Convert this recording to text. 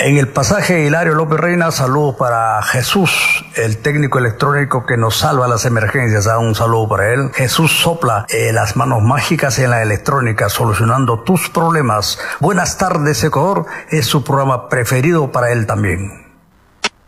En el pasaje Hilario López Reina, saludos para Jesús, el técnico electrónico que nos salva las emergencias. Un saludo para él. Jesús sopla las manos mágicas en la electrónica, solucionando tus problemas. Buenas tardes, Ecuador. Es su programa preferido para él también.